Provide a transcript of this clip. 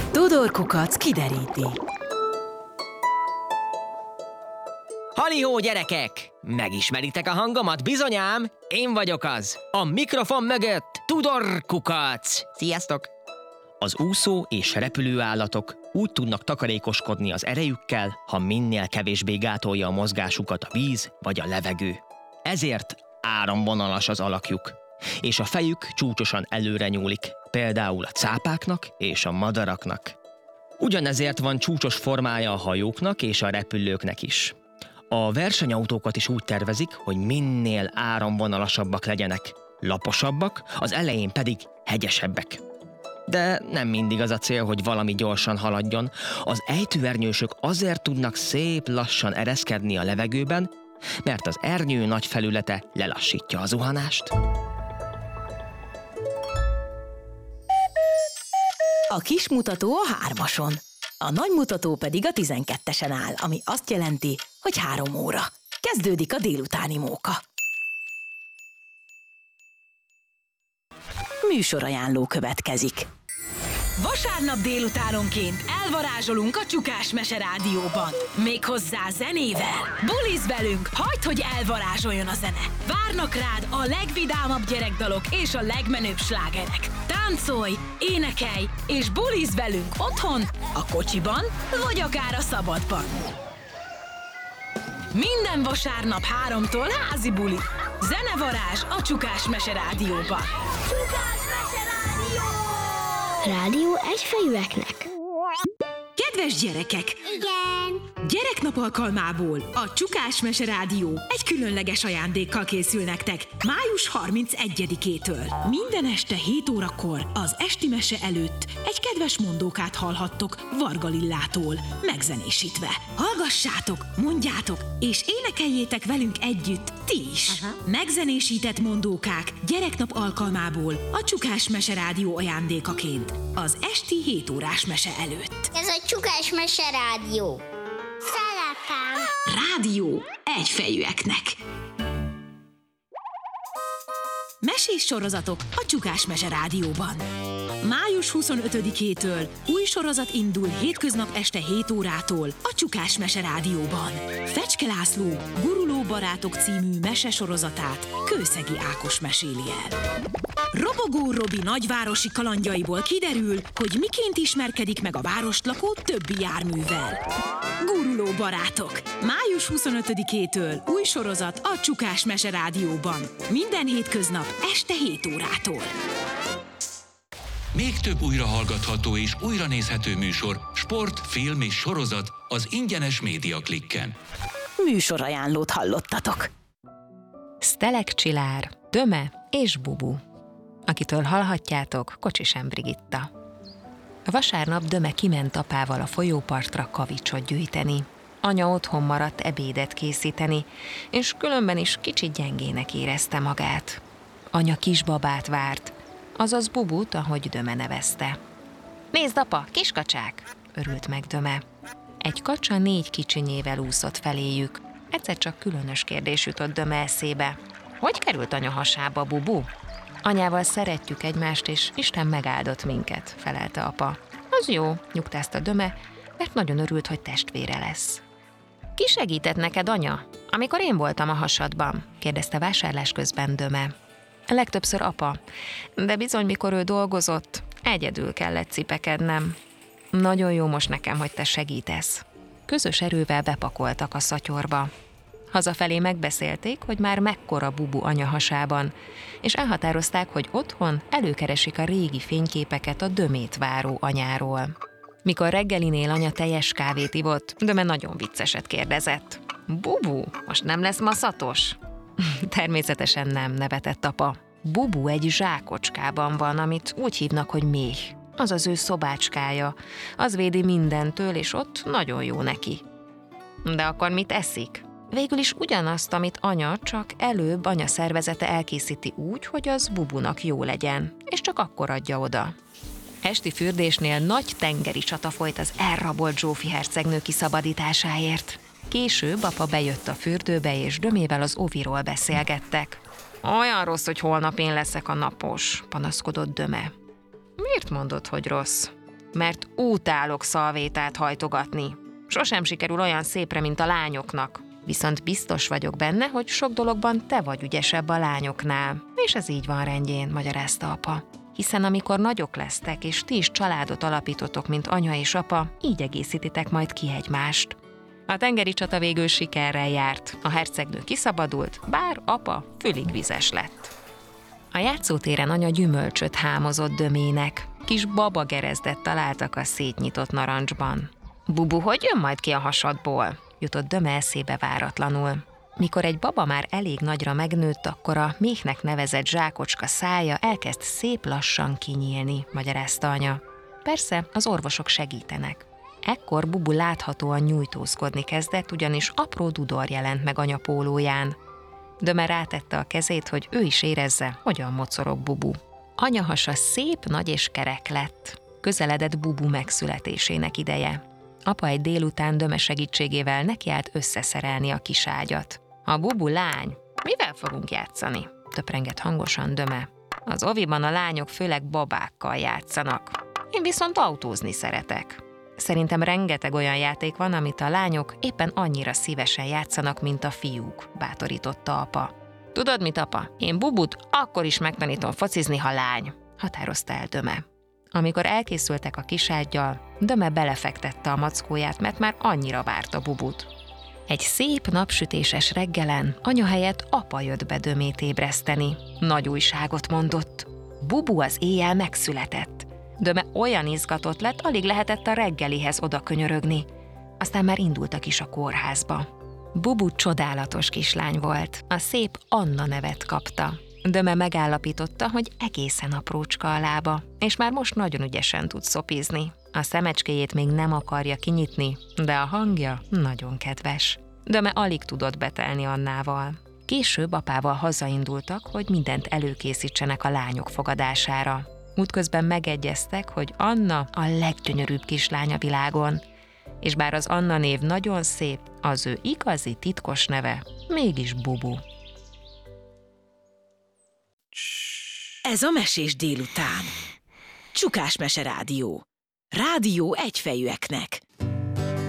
Tudor Kukac kideríti. Halihó, gyerekek! Megismeritek a hangomat, bizonyám? Én vagyok az, a mikrofon mögött Tudor Kukac! Sziasztok! Az úszó és repülő állatok úgy tudnak takarékoskodni az erejükkel, ha minél kevésbé gátolja a mozgásukat a víz vagy a levegő. Ezért áramvonalas az alakjuk, és a fejük csúcsosan előre nyúlik, például a cápáknak és a madaraknak. Ugyanezért van csúcsos formája a hajóknak és a repülőknek is. A versenyautókat is úgy tervezik, hogy minél áramvonalasabbak legyenek, laposabbak, az elején pedig hegyesebbek. De nem mindig az a cél, hogy valami gyorsan haladjon. Az ejtőernyősök azért tudnak szép lassan ereszkedni a levegőben, mert az ernyő nagy felülete lelassítja a zuhanást. A kis mutató a 3-ason, a nagy mutató pedig a 12-esen áll, ami azt jelenti, hogy 3 óra. Kezdődik a délutáni móka. Műsorajánló következik. Vasárnap délutánonként elvarázsolunk a Csukás Mese Rádióban. Méghozzá zenével. Bulizz velünk, hagyd, hogy elvarázsoljon a zene. Várnak rád a legvidámabb gyerekdalok és a legmenőbb slágerek. Táncolj, énekelj és bulizz velünk otthon, a kocsiban vagy akár a szabadban. Minden vasárnap 3-tól házi buli. Zenevarázs a Csukás Mese Rádióban. Csukás Mese Rádió! Rádió egyfejűeknek. Kedves gyerekek! Igen! Gyereknap alkalmából a Csukás Mese Rádió egy különleges ajándékkal készül nektek május 31-től. Minden este 7 órakor az esti mese előtt egy kedves mondókát hallhattok Varga Lillától, megzenésítve. Hallgassátok, mondjátok és énekeljétek velünk együtt ti is. Megzenésített mondókák gyereknap alkalmából a Csukás Mese Rádió ajándékaként az esti 7 órás mese előtt. Ez a Csukás Mese Rádió. Szeretem! Rádió egyfejűeknek. Mesés sorozatok a Csukás Mese Rádióban. Május 25-től új sorozat indul hétköznap este 7 órától a Csukás Mese Rádióban. Fecske László Guruló barátok című mesesorozatát Kőszegi Ákos meséli el. Robogó Robi nagyvárosi kalandjaiból kiderül, hogy miként ismerkedik meg a várost lakó többi járművel. Guruló barátok. Május 25-től új sorozat a Csukás Mese Rádióban. Minden hétköznap este 7 órától. Még több újrahallgatható és újranézhető műsor, sport, film és sorozat az ingyenes Média Klikken. Műsorajánlót hallottatok. Sztelek Csillár, Döme és Bubu, akitől hallhatjátok Kocsisem Brigitta. Vasárnap Döme kiment apával a folyópartra kavicsot gyűjteni. Anya otthon maradt ebédet készíteni, és különben is kicsit gyengének érezte magát. Anya kisbabát várt, azaz Bubut, ahogy Döme nevezte. Nézd, apa, kiskacsák! Örült meg Döme. Egy kacsa 4 kicsinyével úszott feléjük. Egyszer csak különös kérdés jutott Döme eszébe. Hogy került anya hasába, Bubu? Anyával szeretjük egymást, és Isten megáldott minket, felelte apa. Az jó, nyugtázta Döme, mert nagyon örült, hogy testvére lesz. Ki segített neked, anya, amikor én voltam a hasadban? Kérdezte vásárlás közben Döme. Legtöbbször apa, de bizony, mikor ő dolgozott, egyedül kellett cipekednem. Nagyon jó most nekem, hogy te segítesz. Közös erővel bepakoltak a szatyorba. Hazafelé megbeszélték, hogy már mekkora Bubu anya hasában, és elhatározták, hogy otthon előkeresik a régi fényképeket a Dömét váró anyáról. Mikor reggelinél anya teljes kávét ivott, Döme nagyon vicceset kérdezett. Bubu, most nem lesz maszatos? Természetesen nem, nevetett apa. Bubu egy zsákocskában van, amit úgy hívnak, hogy méh. Az az ő szobácskája. Az védi mindentől, és ott nagyon jó neki. De akkor mit eszik? Végül is ugyanazt, amit anya, csak előbb anya szervezete elkészíti úgy, hogy az Bubunak jó legyen, és csak akkor adja oda. Esti fürdésnél nagy tengeri csata folyt az elrabolt Zsófi hercegnő kiszabadításáért. Később apa bejött a fürdőbe, és Dömével az oviról beszélgettek. Olyan rossz, hogy holnap én leszek a napos, panaszkodott Döme. Miért mondod, hogy rossz? mert utálok szalvétát hajtogatni. Sosem sikerül olyan szépre, mint a lányoknak. Viszont biztos vagyok benne, hogy sok dologban te vagy ügyesebb a lányoknál. És ez így van rendjén, magyarázta apa. Hiszen amikor nagyok lesztek, és ti is családot alapítotok, mint anya és apa, így egészítitek majd ki egymást. A tengeri csata végül sikerrel járt. A hercegnő kiszabadult, bár apa fülig vizes lett. A játszótéren anya gyümölcsöt hámozott Dömének. Kis babagerezdet találtak a szétnyitott narancsban. Bubu, hogy jön majd ki a hasadból? Jutott Döme eszébe váratlanul. Mikor egy baba már elég nagyra megnőtt, akkor a méhnek nevezett zsákocska szája elkezd szép lassan kinyílni, magyarázta anya. Persze, az orvosok segítenek. Ekkor Bubu láthatóan nyújtózkodni kezdett, ugyanis apró dudor jelent meg anya pólóján. Döme rátette a kezét, hogy ő is érezze, hogyan mocorog Bubu. Anya hasa szép, nagy és kerek lett. Közeledett Bubu megszületésének ideje. Apa egy délután Döme segítségével nekiállt összeszerelni a kis ágyat. A Bubu lány, mivel fogunk játszani? Töprengett hangosan Döme. Az oviban a lányok főleg babákkal játszanak. Én viszont autózni szeretek. Szerintem rengeteg olyan játék van, amit a lányok éppen annyira szívesen játszanak, mint a fiúk, bátorította apa. Tudod mit, apa? Én Bubut akkor is megtanítom focizni, ha lány, határozta el Döme. Amikor elkészültek a kisággyal, Döme belefektette a mackóját, mert már annyira várta Bubut. Egy szép napsütéses reggelen anya helyett apa jött be Dömét ébreszteni. Nagy újságot mondott. Bubu az éjjel megszületett. Döme olyan izgatott lett, alig lehetett a reggelihez oda könyörögni. Aztán már indultak is a kórházba. Bubu csodálatos kislány volt. A szép Anna nevet kapta. Döme megállapította, hogy egészen aprócska a lába, és már most nagyon ügyesen tud szopizni. A szemecskéjét még nem akarja kinyitni, de a hangja nagyon kedves. Döme alig tudott betelni Annával. Később apával hazaindultak, hogy mindent előkészítsenek a lányok fogadására. Útközben megegyeztek, hogy Anna a leggyönyörűbb kislány a világon, és bár az Anna név nagyon szép, az ő igazi titkos neve mégis Bubu. Ez a Mesés délután. Csukás Mese Rádió. Rádió egyfejűeknek.